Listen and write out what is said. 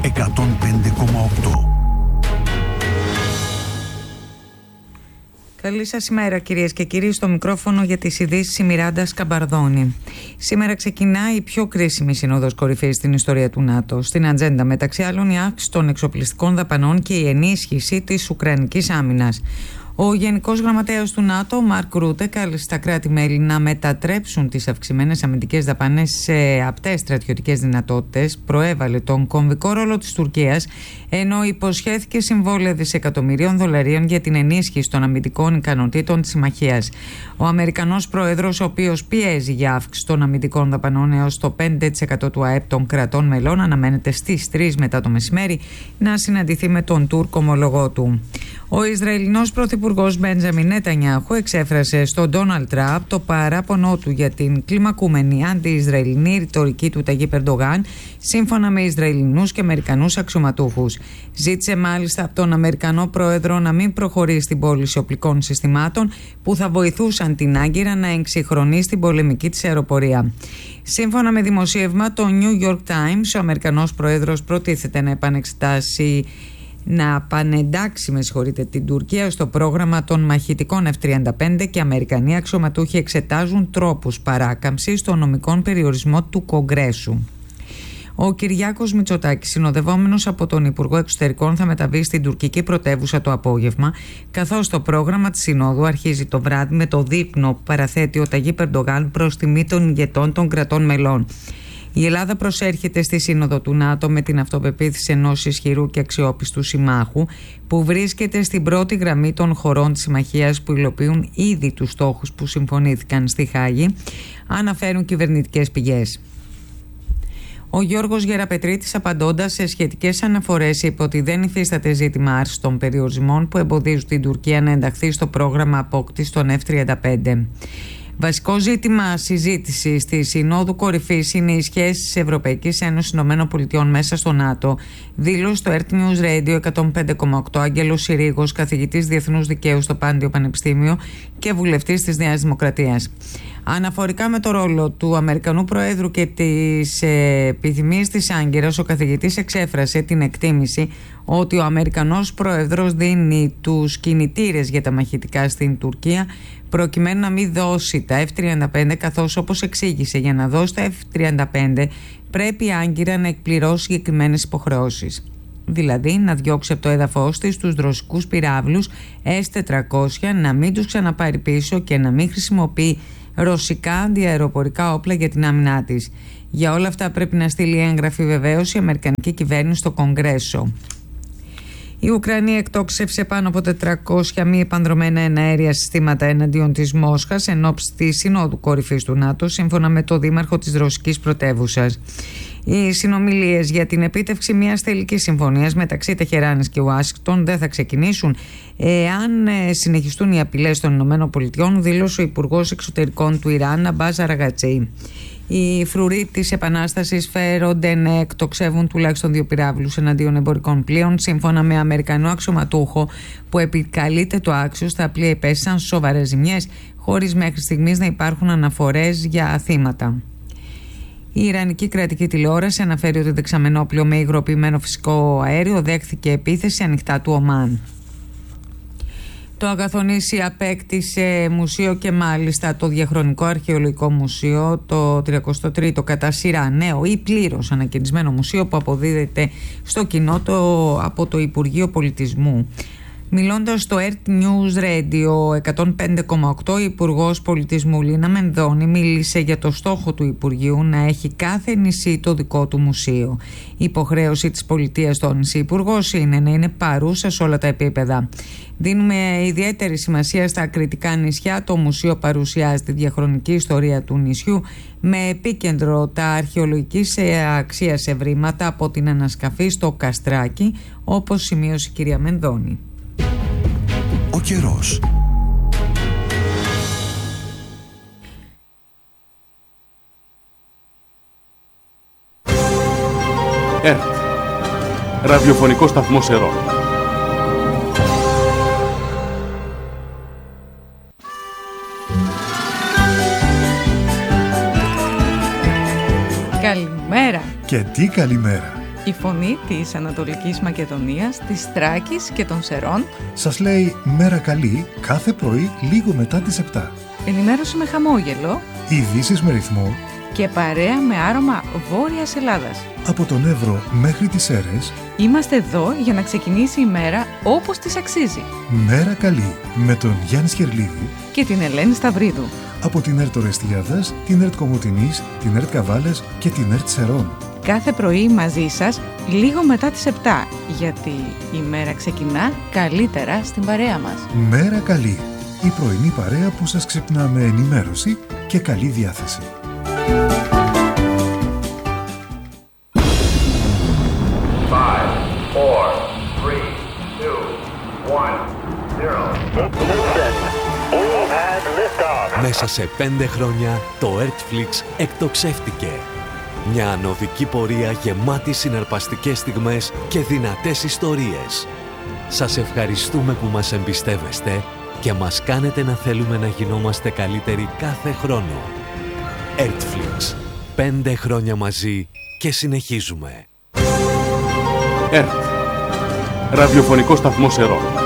105,8. Καλή σας ημέρα, κυρίες και κύριοι. Στο μικρόφωνο για τις ειδήσεις η Μιράντα Σκαμπαρδόνη. Σήμερα ξεκινά η πιο κρίσιμη σύνοδος κορυφής στην ιστορία του ΝΑΤΟ. Στην ατζέντα, μεταξύ άλλων, η αύξηση των εξοπλιστικών δαπανών και η ενίσχυση της Ουκρανικής άμυνας. Ο Γενικός Γραμματέας του ΝΑΤΟ, Μαρκ Ρούτε, κάλεσε τα κράτη-μέλη να μετατρέψουν τις αυξημένες αμυντικές δαπάνες σε απτές στρατιωτικές δυνατότητες, προέβαλε τον κομβικό ρόλο της Τουρκίας, ενώ υποσχέθηκε συμβόλαια δισεκατομμυρίων δολαρίων για την ενίσχυση των αμυντικών ικανοτήτων της συμμαχίας. Ο Αμερικανός Πρόεδρος, ο οποίος πιέζει για αύξηση των αμυντικών δαπανών έως το 5% του ΑΕΠ των κρατών μελών, αναμένεται στις 3 μετά το μεσημέρι να συναντηθεί με τον Τούρκο ομολογό του. Ο Ισραηλινός Πρωθυπουργός Μπέντζαμιν Νετανιάχου εξέφρασε στον Ντόναλντ Τραμπ το παράπονό του για την κλιμακούμενη αντι-Ισραηλινή ρητορική του Ταγίπ Ερντογάν, σύμφωνα με Ισραηλινούς και Αμερικανούς αξιωματούχους. Ζήτησε μάλιστα από τον Αμερικανό Πρόεδρο να μην προχωρήσει στην πώληση οπλικών συστημάτων που θα βοηθούσαν την Άγκυρα να εξυγχρονίσει την πολεμική της αεροπορία. Σύμφωνα με δημοσίευμα, το New York Times, ο Αμερικανός Πρόεδρος προτίθεται να επανεντάξει την Τουρκία στο πρόγραμμα των μαχητικών F-35 και Αμερικανοί αξιωματούχοι εξετάζουν τρόπους παράκαμψης των νομικών περιορισμών του Κογκρέσου. Ο Κυριάκος Μητσοτάκης, συνοδευόμενος από τον Υπουργό Εξωτερικών, θα μεταβεί στην τουρκική πρωτεύουσα το απόγευμα, καθώς το πρόγραμμα της Συνόδου αρχίζει το βράδυ με το δείπνο που παραθέτει ο Ταγίπ Ερντογάν προς τιμή των ηγετών των κρατών μελών. Η Ελλάδα προσέρχεται στη Σύνοδο του ΝΑΤΟ με την αυτοπεποίθηση ενός ισχυρού και αξιόπιστου συμμάχου που βρίσκεται στην πρώτη γραμμή των χωρών της συμμαχίας που υλοποιούν ήδη τους στόχους που συμφωνήθηκαν στη Χάγη, αναφέρουν κυβερνητικές πηγές. Ο Γιώργος Γεραπετρίτης, απαντώντας σε σχετικές αναφορές, είπε ότι δεν υφίσταται ζήτημα άρσης των περιορισμών που εμποδίζουν την Τουρκία να ενταχθεί στο πρόγραμμα απόκτησης των F-35. Βασικό ζήτημα συζήτησης της Συνόδου Κορυφής είναι οι σχέσεις της Ευρωπαϊκής Ένωσης ΗΠΑ μέσα στο ΝΑΤΟ, δήλωσε στο Earth News Radio 105,8 Άγγελος Συρίγος, καθηγητής Διεθνούς Δικαίου στο Πάντιο Πανεπιστήμιο και βουλευτής της Νέας Δημοκρατίας. Αναφορικά με το ρόλο του Αμερικανού Προέδρου και τις επιθυμίες της Άγκυρας, ο καθηγητής εξέφρασε την εκτίμηση ότι ο Αμερικανός Πρόεδρος δίνει τους κινητήρες για τα μαχητικά στην Τουρκία προκειμένου να μην δώσει τα F-35, καθώς, όπως εξήγησε, για να δώσει τα F-35 πρέπει η Άγκυρα να εκπληρώσει συγκεκριμένες υποχρεώσεις. Δηλαδή να διώξει από το έδαφος της τους ρωσικούς πυράβλους S-400, να μην τους ξαναπάρει πίσω και να μην χρησιμοποιεί ρωσικά αντιαεροπορικά όπλα για την άμυνά της. Για όλα αυτά πρέπει να στείλει έγγραφη βεβαίωση η Αμερικανική κυβέρνηση στο Κογκρέσο. Η Ουκρανία εκτόξευσε πάνω από 400 μη επανδρομένα εναέρια συστήματα εναντίον της Μόσχας εν ώψη της Συνόδου Κορυφής του ΝΑΤΟ, σύμφωνα με το δήμαρχο της ρωσικής πρωτεύουσας. Οι συνομιλίες για την επίτευξη μιας τελικής συμφωνίας μεταξύ Τεχεράνης και Ουάσιγκτον δεν θα ξεκινήσουν εάν συνεχιστούν οι απειλές των ΗΠΑ, δήλωσε ο Υπουργός Εξωτερικών του Ιράν, Αμπάζ Αραγατσί. Οι φρουροί της Επανάστασης φέρονται να εκτοξεύουν τουλάχιστον 2 πυράβλους εναντίον εμπορικών πλοίων, σύμφωνα με Αμερικανό αξιωματούχο που επικαλείται το άξιο. Στα πλοία υπέστησαν σοβαρές ζημιές, χωρίς μέχρι στιγμής να υπάρχουν αναφορές για θύματα. Η Ιρανική κρατική τηλεόραση αναφέρει ότι δεξαμενόπλιο με υγροποιημένο φυσικό αέριο δέχθηκε επίθεση ανοιχτά του Ομάν. Το Αγαθονήσι απέκτησε μουσείο και μάλιστα το Διαχρονικό Αρχαιολογικό Μουσείο, το 33ο κατά σειρά νέο ή πλήρως ανακαινισμένο μουσείο που αποδίδεται στο κοινό από το Υπουργείο Πολιτισμού. Μιλώντας στο Earth News Radio 105,8, ο Υπουργός Πολιτισμού Λίνα Μενδώνη μίλησε για το στόχο του Υπουργείου να έχει κάθε νησί το δικό του μουσείο. Η υποχρέωση της πολιτείας στο νησί Υπουργός είναι να είναι παρούσα σε όλα τα επίπεδα. Δίνουμε ιδιαίτερη σημασία στα ακριτικά νησιά. Το μουσείο παρουσιάζει τη διαχρονική ιστορία του νησιού με επίκεντρο τα αρχαιολογικής αξίας ευρήματα από την ανασκαφή στο Καστράκι, όπως σημείωσε η κυρία Μενδώνη. Ο καιρός. ΕΡΤ, ραδιοφωνικό σταθμό Σερών. Καλημέρα. Και τι καλημέρα. Η φωνή της Ανατολικής Μακεδονίας, της Θράκης και των Σερών σας λέει μέρα καλή κάθε πρωί λίγο μετά τις 7. Ενημέρωση με χαμόγελο, Ειδήσεις με ρυθμό και παρέα με άρωμα Βόρειας Ελλάδας. από τον Εύρο μέχρι τις Σέρρες. Είμαστε εδώ για να ξεκινήσει η μέρα όπως της αξίζει. Μέρα καλή με τον Γιάννη Σκερλίδη Και την Ελένη Σταυρίδου. από την ΕΡΤ Ορεστιάδας, την ΕΡΤ Κομοτηνής, την ΕΡΤ Καβάλας και την ΕΡΤ Σερών. Κάθε πρωί μαζί σας λίγο μετά τις 7, γιατί η μέρα ξεκινά καλύτερα στην παρέα μας. Μέρα καλή. Η πρωινή παρέα που σας ξυπνά με ενημέρωση και καλή διάθεση. Μέσα σε 5 χρόνια το Earthflix εκτοξεύτηκε. Μια ανωδική πορεία γεμάτη συναρπαστικές στιγμές και δυνατές ιστορίες. Σας ευχαριστούμε που μας εμπιστεύεστε και μας κάνετε να θέλουμε να γινόμαστε καλύτεροι κάθε χρόνο. Earthflix. 5 χρόνια μαζί και συνεχίζουμε. ΕΡΤ. Ραδιοφωνικό σταθμό Ερών.